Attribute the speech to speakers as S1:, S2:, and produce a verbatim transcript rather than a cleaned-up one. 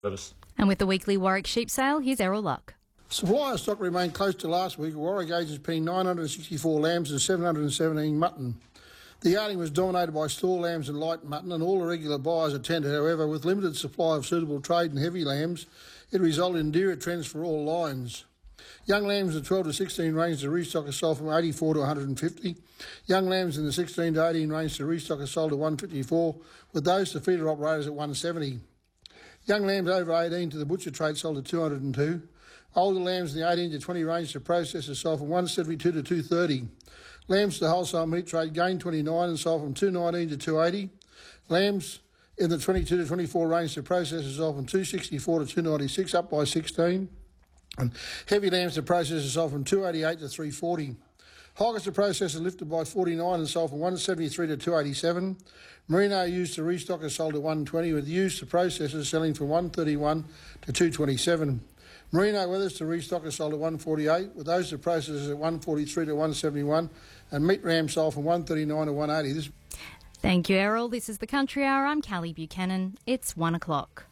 S1: service.
S2: And with the weekly Warwick sheep sale, here's Errol Luck.
S3: Supplier stock remained close to last week. Warwick agents penning nine hundred sixty-four lambs and seven hundred seventeen mutton. The yarding was dominated by store lambs and light mutton, and all the regular buyers attended. However, with limited supply of suitable trade and heavy lambs, it resulted in dearer trends for all lines. Young lambs in the twelve to sixteen range to restock are sold from eighty-four to one hundred fifty. Young lambs in the sixteen to eighteen range to restock are sold to one hundred fifty-four, with those to feeder operators at one hundred seventy. Young lambs over eighteen to the butcher trade sold to two hundred two. Older lambs in the eighteen to twenty range to processors sold from one hundred seventy-two to two hundred thirty. Lambs to wholesale meat trade gained twenty-nine and sold from two hundred nineteen to two hundred eighty. Lambs in the twenty-two to twenty-four range to processors sold from two hundred sixty-four to two hundred ninety-six, up by sixteen. And heavy lambs to processors sold from two hundred eighty-eight to three hundred forty. Hoggers to processors lifted by forty-nine and sold from one hundred seventy-three to two hundred eighty-seven. Merino used to restock is sold at one hundred twenty, with used to processors selling from one hundred thirty-one to two hundred twenty-seven. Merino wethers to restock is sold at one hundred forty-eight, with those to processors at one hundred forty-three to one hundred seventy-one, and meat ram sold from one hundred thirty-nine to one hundred eighty. This
S2: Thank you, Errol. This is the Country Hour. I'm Callie Buchanan. It's one o'clock.